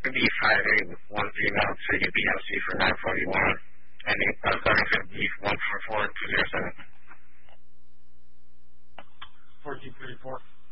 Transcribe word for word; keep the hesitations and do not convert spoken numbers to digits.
B five eight with one female to your B M C for nine forty-one. And uh, starting for B one four four two zero seven. fourteen thirty-four.